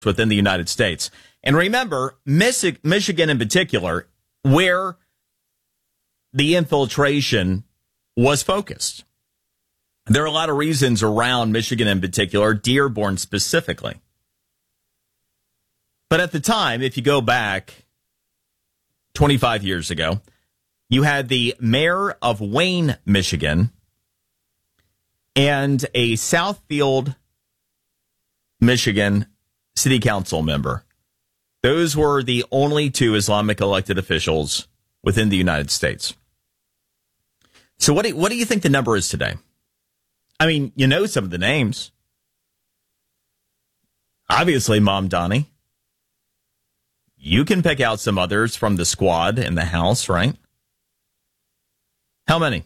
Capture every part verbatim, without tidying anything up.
within the United States. And remember, Mich- Michigan in particular, where the infiltration was focused. There are a lot of reasons around Michigan in particular, Dearborn specifically. But at the time, if you go back twenty-five years ago, you had the mayor of Wayne, Michigan, and a Southfield, Michigan city council member. Those were the only two Islamic elected officials within the United States. So what do, what do you think the number is today? I mean, you know some of the names. Obviously, Mamdani. You can pick out some others from the squad in the House, right? How many?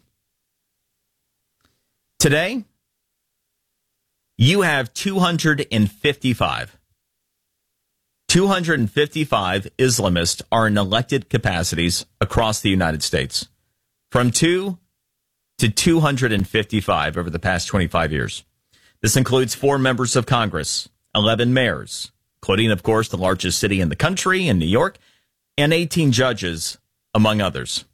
Today, you have two hundred fifty-five. two hundred fifty-five Islamists are in elected capacities across the United States. From two to two hundred fifty-five over the past twenty-five years. This includes four members of Congress, eleven mayors, including, of course, the largest city in the country, in New York, and eighteen judges, among others.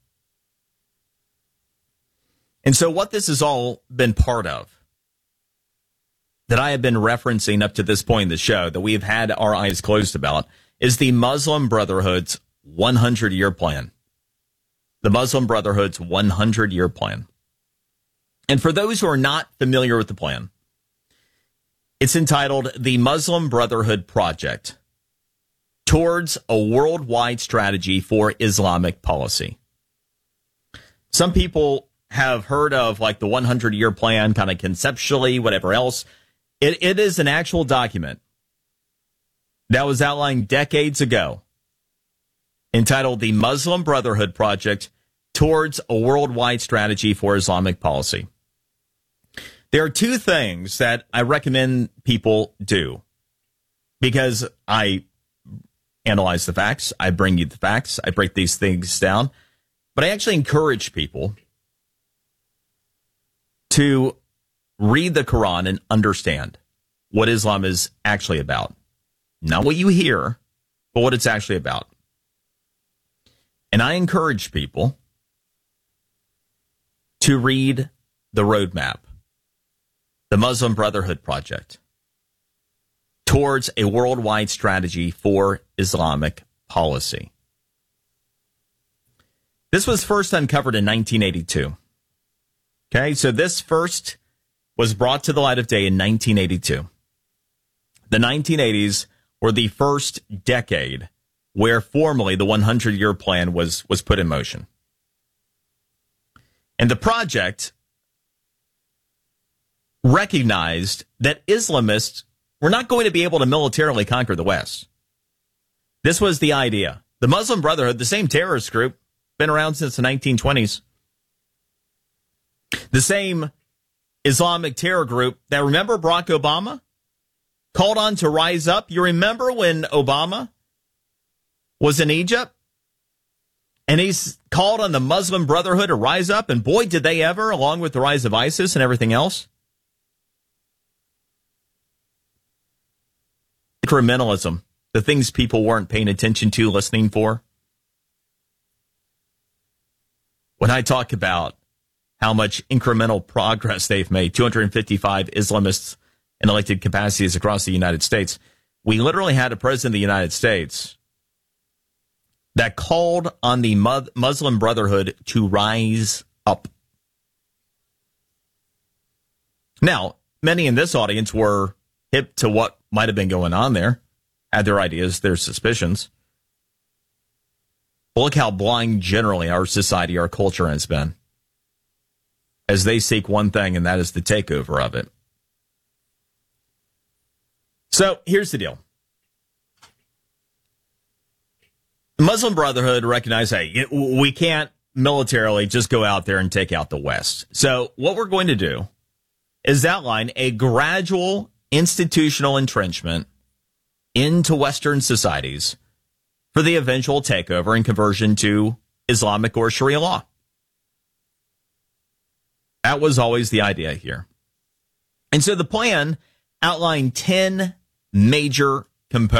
And so what this has all been part of, that I have been referencing up to this point in the show, that we have had our eyes closed about, is the Muslim Brotherhood's hundred-year plan. The Muslim Brotherhood's hundred-year plan. And for those who are not familiar with the plan, it's entitled the Muslim Brotherhood Project Towards a Worldwide Strategy for Islamic Policy. Some people have heard of like the hundred-year plan, kind of conceptually, whatever else. It, it is an actual document that was outlined decades ago, entitled the Muslim Brotherhood Project Towards a Worldwide Strategy for Islamic Policy. There are two things that I recommend people do, because I analyze the facts, I bring you the facts, I break these things down, but I actually encourage people to read the Quran and understand what Islam is actually about. Not what you hear, but what it's actually about. And I encourage people to read the roadmap, the Muslim Brotherhood Project, Towards a Worldwide Strategy for Islamic Policy. This was first uncovered in nineteen eighty-two. Okay, so this first was brought to the light of day in nineteen eighty-two. The nineteen eighties were the first decade where formally the hundred-year plan was, was put in motion. And the project recognized that Islamists were not going to be able to militarily conquer the West. This was the idea. The Muslim Brotherhood, the same terrorist group, been around since the nineteen twenties. The same Islamic terror group that, remember Barack Obama called on to rise up? You remember when Obama was in Egypt and he's called on the Muslim Brotherhood to rise up, and boy, did they ever, along with the rise of ISIS and everything else. Incrementalism, the things people weren't paying attention to, listening for. When I talk about how much incremental progress they've made, two hundred fifty-five Islamists in elected capacities across the United States, we literally had a president of the United States that called on the Muslim Brotherhood to rise up. Now, many in this audience were hip to what might have been going on there, had their ideas, their suspicions. But look how blind generally our society, our culture has been, as they seek one thing, and that is the takeover of it. So here's the deal. The Muslim Brotherhood recognized, hey, we can't militarily just go out there and take out the West. So what we're going to do is outline a gradual institutional entrenchment into Western societies for the eventual takeover and conversion to Islamic or Sharia law. That was always the idea here. And so the plan outlined ten major composed